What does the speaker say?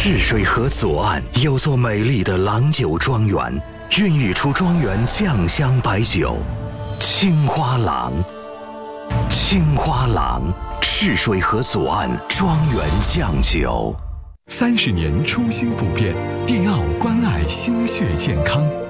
赤水河左岸有座美丽的郎酒庄园，孕育出庄园酱香白酒青花郎。青花郎，赤水河左岸庄园酱酒。 30年初心不变，迪奥关爱心血健康。